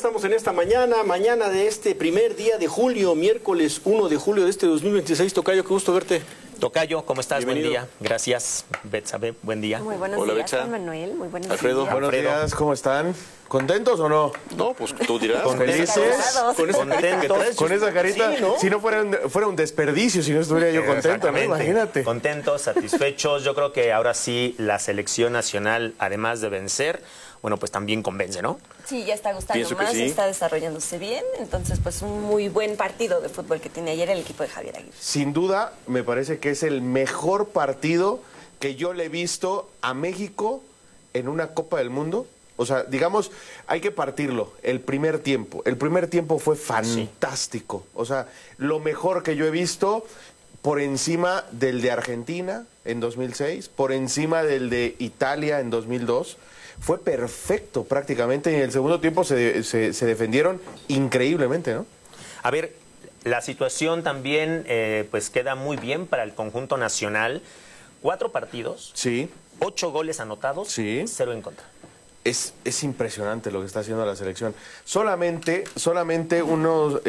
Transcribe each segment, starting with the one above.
estamos en esta mañana de este primer día de julio, miércoles 1 de julio de este 2026. Tocayo, qué gusto verte. Tocayo, ¿cómo estás? Bienvenido. Buen día. Gracias, Betsabe. Buen día. Muy buenos Hola, días, Betsa. Juan Manuel. Muy buenos Alfredo. días. Buenos días, ¿cómo están? ¿Contentos o no? No, pues tú dirás. ¿Felices? Con esa carita que traes. Con esa carita, Sí, ¿no? si no fuera un desperdicio, si no estuviera yo contento, ¿no? Exactamente. Imagínate. Contentos, satisfechos. Yo creo que ahora sí la selección nacional, además de vencer, bueno, pues también convence, ¿no? Sí, ya está gustando Pienso que más, sí. está desarrollándose bien. Entonces, pues un muy buen partido de fútbol que tiene ayer el equipo de Javier Aguirre. Sin duda, me parece que es el mejor partido que yo le he visto a México en una Copa del Mundo. O sea, digamos, hay que partirlo. El primer tiempo fue fantástico. O sea, lo mejor que yo he visto por encima del de Argentina en 2006, por encima del de Italia en 2002. Fue perfecto prácticamente y en el segundo tiempo se defendieron increíblemente, ¿no? A ver, la situación también pues queda muy bien para el conjunto nacional. 4 partidos, Sí. 8 goles anotados, Sí. 0 en contra. Es impresionante lo que está haciendo la selección. Solamente unos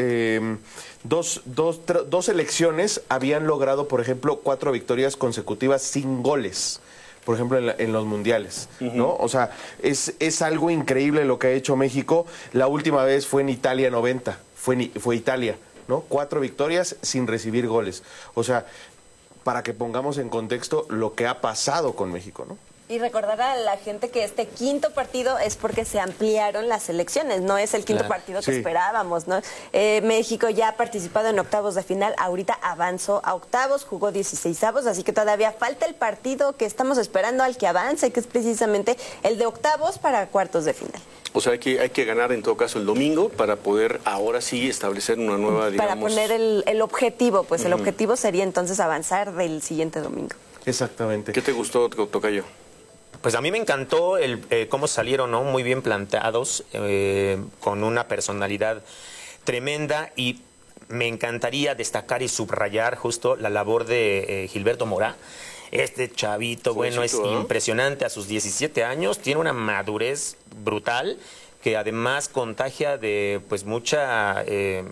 dos selecciones habían logrado, por ejemplo, 4 victorias consecutivas sin goles. Por ejemplo, en los mundiales, ¿no? O sea, es algo increíble lo que ha hecho México. La última vez fue en Italia 90, fue Italia, ¿no? 4 victorias sin recibir goles. O sea, para que pongamos en contexto lo que ha pasado con México, ¿no? Y recordar a la gente que este quinto partido es porque se ampliaron las elecciones, no es el quinto partido que Sí. esperábamos, ¿no? México ya ha participado en octavos de final, ahorita avanzó a octavos, jugó 16avos, así que todavía falta el partido que estamos esperando al que avance, que es precisamente el de octavos para cuartos de final. O sea, hay que ganar en todo caso el domingo para poder ahora sí establecer una nueva, digamos... Para poner el objetivo, pues el objetivo sería entonces avanzar del siguiente domingo. Exactamente. ¿Qué te gustó, Tocayo? Pues a mí me encantó cómo salieron, ¿no? Muy bien planteados, con una personalidad tremenda, y me encantaría destacar y subrayar justo la labor de Gilberto Mora. Este chavito, bueno, es Jovencito, ¿eh? impresionante a sus 17 años, tiene una madurez brutal que además contagia de pues mucha, le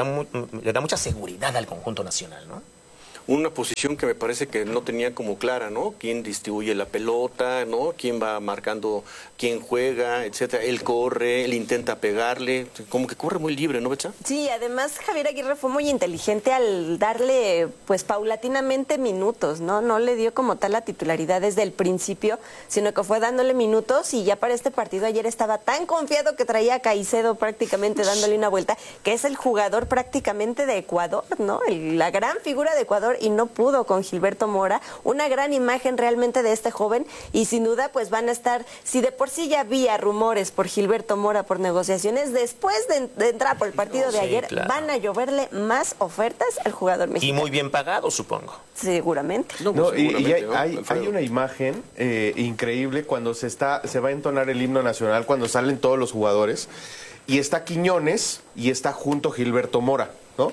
da mucha seguridad al conjunto nacional, ¿no? Una posición que me parece que no tenía como clara, ¿no? ¿Quién distribuye la pelota, ¿no? ¿Quién va marcando, quién juega, etcétera? Él corre, él intenta pegarle, como que corre muy libre, ¿no, Betsa? Sí, además Javier Aguirre fue muy inteligente al darle, pues, paulatinamente minutos, ¿no? No le dio como tal la titularidad desde el principio, sino que fue dándole minutos, y ya para este partido ayer estaba tan confiado que traía a Caicedo prácticamente dándole una vuelta, que es el jugador prácticamente de Ecuador, ¿no? La gran figura de Ecuador, y no pudo con Gilberto Mora. Una gran imagen realmente de este joven, y sin duda pues van a estar, si de por sí ya había rumores por Gilberto Mora, por negociaciones, después de entrar por el partido de Sí, ayer, claro. van a lloverle más ofertas al jugador Y mexicano. muy bien pagado, supongo. Seguramente. No, No, pues, y seguramente, ¿no, hay Alfredo? una imagen increíble cuando se va a entonar el himno nacional, cuando salen todos los jugadores, y está Quiñones y está junto Gilberto Mora, ¿no?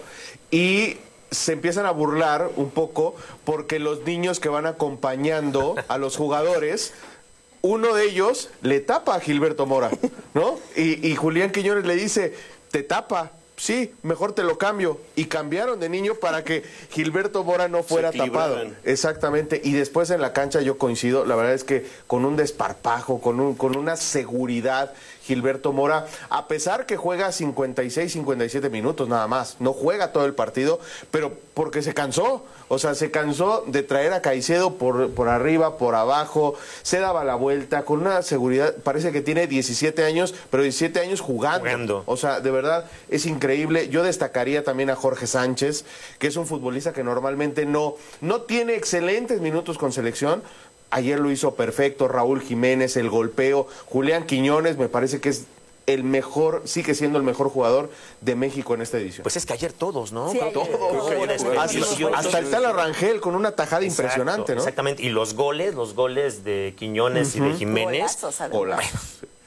Y se empiezan a burlar un poco porque los niños que van acompañando a los jugadores, uno de ellos le tapa a Gilberto Mora, ¿no? Y Julián Quiñones le dice, ¿te tapa? Sí, mejor te lo cambio. Y cambiaron de niño para que Gilberto Mora no fuera tapado. equilibraran. Exactamente. Y después en la cancha yo coincido, la verdad es que con un desparpajo, con una seguridad, Gilberto Mora, a pesar que juega 56, 57 minutos nada más, no juega todo el partido, pero porque se cansó. O sea, se cansó de traer a Caicedo por arriba, por abajo, se daba la vuelta con una seguridad. Parece que tiene 17 años, pero 17 años jugando. O sea, de verdad es increíble. Yo destacaría también a Jorge Sánchez, que es un futbolista que normalmente no tiene excelentes minutos con selección. Ayer lo hizo perfecto. Raúl Jiménez, el golpeo. Julián Quiñones, me parece que es el mejor, sigue siendo el mejor jugador de México en esta edición. Pues es que ayer todos, ¿no? Sí, ayer Todos. todos. Hasta el Tala Rangel con una tajada impresionante, ¿no? Exactamente. Y los goles de Quiñones y de Jiménez. Golazos, además. Hola.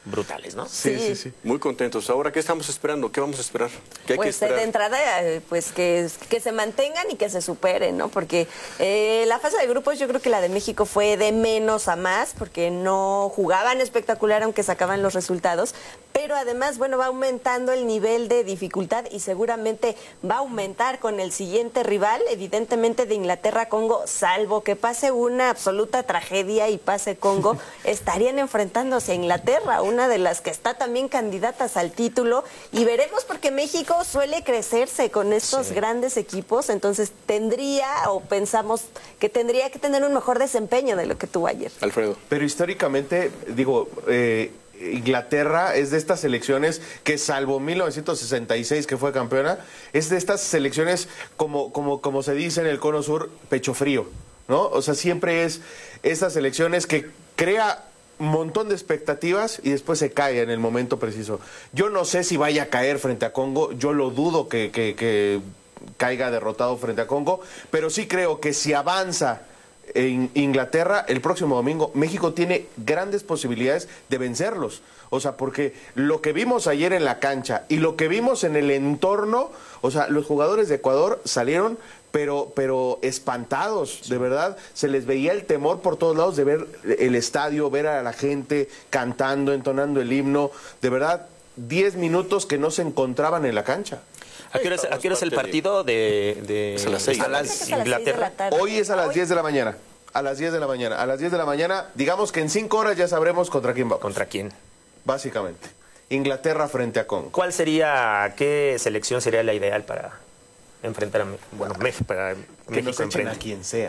brutales, ¿no? Sí. Muy contentos. Ahora, ¿qué estamos esperando? ¿Qué vamos a esperar? ¿Qué hay que Pues esperar? de entrada, pues que se mantengan y que se superen, ¿no? Porque la fase de grupos yo creo que la de México fue de menos a más, porque no jugaban espectacular aunque sacaban los resultados, pero además, bueno, va aumentando el nivel de dificultad y seguramente va a aumentar con el siguiente rival, evidentemente de Inglaterra-Congo, salvo que pase una absoluta tragedia y pase Congo, estarían enfrentándose a Inglaterra, una de las que está también candidatas al título, y veremos porque México suele crecerse con estos grandes equipos, entonces tendría o pensamos que tendría que tener un mejor desempeño de lo que tuvo ayer. Alfredo. Pero históricamente, digo, Inglaterra es de estas selecciones que, salvo 1966 que fue campeona, es de estas selecciones como se dice en el Cono Sur, pecho frío, ¿no? O sea, siempre es estas selecciones que crea un montón de expectativas y después se cae en el momento preciso. Yo no sé si vaya a caer frente a Congo, yo lo dudo que caiga derrotado frente a Congo, pero sí creo que si avanza en Inglaterra el próximo domingo, México tiene grandes posibilidades de vencerlos. O sea, porque lo que vimos ayer en la cancha y lo que vimos en el entorno, o sea, los jugadores de Ecuador salieron pero espantados, de verdad, se les veía el temor por todos lados de ver el estadio, ver a la gente cantando, entonando el himno, de verdad, 10 minutos que no se encontraban en la cancha. ¿A qué hora es el partido de Es a las 6. Me parece que es a las 6 de Inglaterra? la tarde. Hoy es a las 10 de la mañana. A las 10 de la mañana. A las 10 de la mañana, digamos que en 5 horas ya sabremos contra quién vamos. ¿Contra quién? Básicamente. Inglaterra frente a Congo. ¿Qué selección sería la ideal para enfrentar a México? Para Que México nos echen a enfrente? quien sea.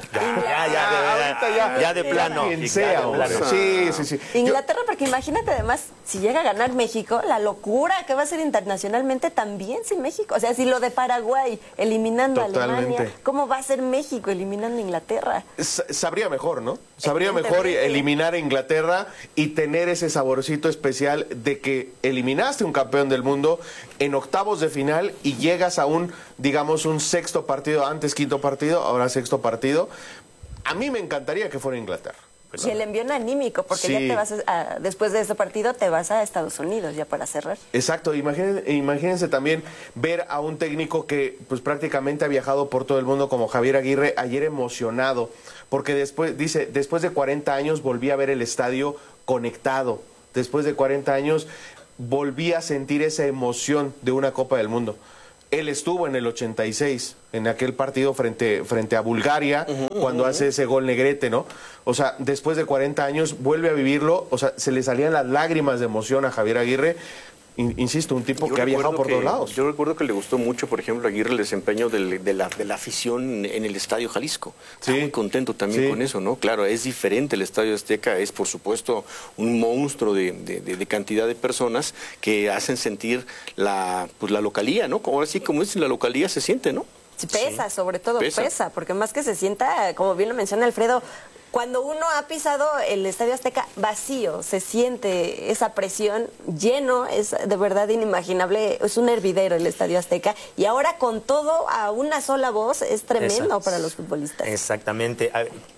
Ya de plano. Quien Ya sea, de hombre. plano. Sí. Inglaterra, porque imagínate además, si llega a ganar México, la locura que va a ser internacionalmente también sin México. O sea, si lo de Paraguay eliminando a Totalmente. Alemania, ¿cómo va a ser México eliminando a Inglaterra? Sabría mejor, ¿no? Sabría mejor Evidentemente. eliminar a Inglaterra y tener ese saborcito especial de que eliminaste un campeón del mundo en octavos de final y llegas a un sexto partido, antes quinto partido, ahora sexto partido. A mí me encantaría que fuera Inglaterra. Y el envío anímico, porque Sí. ya te vas después de ese partido te vas a Estados Unidos ya para cerrar. Exacto, imagínense también ver a un técnico que pues prácticamente ha viajado por todo el mundo como Javier Aguirre, ayer emocionado, porque después de 40 años volví a ver el estadio conectado, después de 40 años volví a sentir esa emoción de una Copa del Mundo. Él estuvo en el 86, en aquel partido frente a Bulgaria, cuando hace ese gol Negrete, ¿no? O sea, después de 40 años vuelve a vivirlo, o sea, se le salían las lágrimas de emoción a Javier Aguirre. Insisto, un tipo que ha viajado por todos lados. Yo recuerdo que le gustó mucho, por ejemplo, a Aguirre el desempeño de la afición en el Estadio Jalisco. Está Sí. muy contento también Sí. con eso, ¿no? Claro, es diferente el Estadio Azteca, es por supuesto un monstruo de cantidad de personas que hacen sentir la localía, ¿no? Ahora sí, como dicen, la localía se siente, ¿no? Sí, pesa, sobre todo Pesa. pesa, porque más que se sienta, como bien lo menciona Alfredo, cuando uno ha pisado el Estadio Azteca vacío, se siente esa presión lleno, es de verdad inimaginable, es un hervidero el Estadio Azteca, y ahora con todo a una sola voz es tremendo Exacto. para los futbolistas. Exactamente.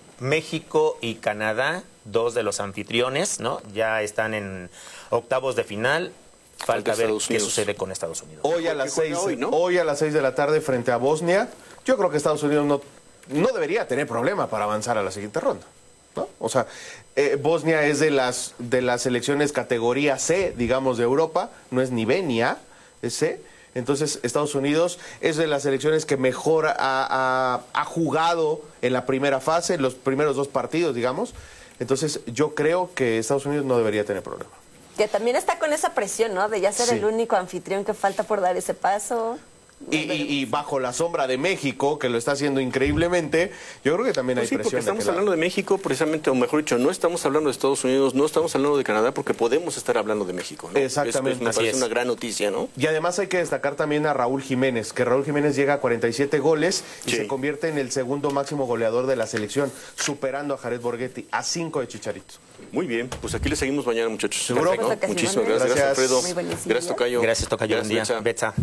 México y Canadá, dos de los anfitriones, ¿no? Ya están en octavos de final. Falta ver Estados qué Unidos. sucede con Estados Unidos. Hoy a Porque las juega 6, hoy, ¿no? hoy a las 6 de la tarde frente a Bosnia. Yo creo que Estados Unidos no debería tener problema para avanzar a la siguiente ronda, ¿no? O sea, Bosnia es de las selecciones categoría C, digamos, de Europa, no es ni B ni A, es C. Entonces, Estados Unidos es de las selecciones que mejor ha jugado en la primera fase, en los primeros 2 partidos, digamos. Entonces, yo creo que Estados Unidos no debería tener problema. Que también está con esa presión, ¿no? De ya ser Sí. el único anfitrión que falta por dar ese paso. Y bajo la sombra de México, que lo está haciendo increíblemente, yo creo que también Pues hay sí, porque presión. estamos aquel hablando lado. de México precisamente, o mejor dicho, no estamos hablando de Estados Unidos, no estamos hablando de Canadá, porque podemos estar hablando de México, ¿no? Exactamente. Me Así parece es. una gran noticia, ¿no? Y además hay que destacar también a Raúl Jiménez, que Raúl Jiménez llega a 47 goles y Sí. se convierte en el segundo máximo goleador de la selección, superando a Jared Borghetti, a 5 de Chicharito. Muy bien, pues aquí le seguimos mañana, muchachos. ¿Seguro? Perfecto. Perfecto, Muchísimas Simón. gracias, Gracias. Alfredo. Muy buen día. Gracias, Tocayo. Gracias, Tocayo. Buen día. Betsa. Betsa.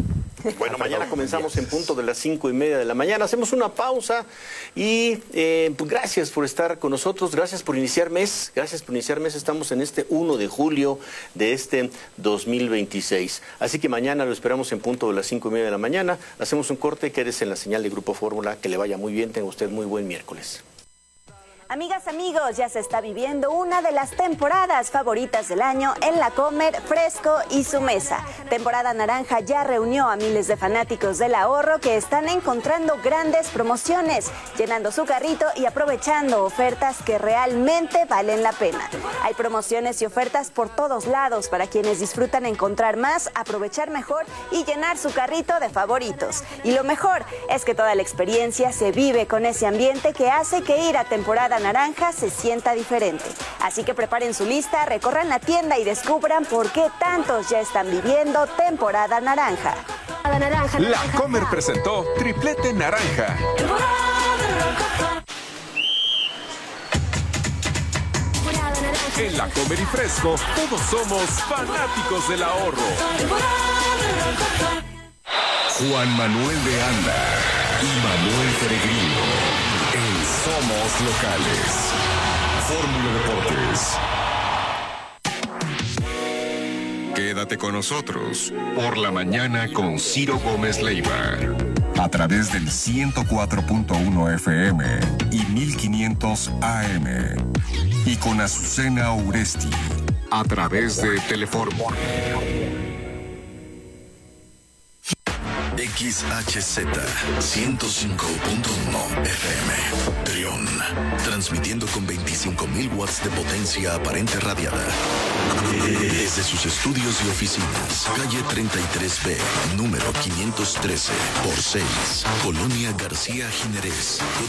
Bueno, mañana comenzamos en punto de las 5:30 de la mañana. Hacemos una pausa y pues gracias por estar con nosotros, gracias por iniciar mes, Estamos en este 1 de julio de este 2026. Así que mañana lo esperamos en punto de las 5:30 de la mañana. Hacemos un corte, quédese en la señal de Grupo Fórmula, que le vaya muy bien, tenga usted muy buen miércoles. Amigas, amigos, ya se está viviendo una de las temporadas favoritas del año en La Comer, Fresco y Su Mesa. Temporada naranja ya reunió a miles de fanáticos del ahorro que están encontrando grandes promociones, llenando su carrito y aprovechando ofertas que realmente valen la pena. Hay promociones y ofertas por todos lados para quienes disfrutan encontrar más, aprovechar mejor y llenar su carrito de favoritos. Y lo mejor es que toda la experiencia se vive con ese ambiente que hace que ir a temporada naranja se sienta diferente. Así que preparen su lista, recorran la tienda y descubran por qué tantos ya están viviendo temporada naranja. La Comer presentó Triplete Naranja. En La Comer y Fresco, todos somos fanáticos del ahorro. Juan Manuel de Anda y Manuel Peregrino. Somos locales. Fórmula Deportes. Quédate con nosotros por la mañana con Ciro Gómez Leiva. A través del 104.1 FM y 1500 AM. Y con Azucena Uresti. A través de Telefórmula. XHZ 105.1 FM Trión, transmitiendo con 25.000 watts de potencia aparente radiada desde sus estudios y oficinas, calle 33B, número 513 por 6, Colonia García Jiménez.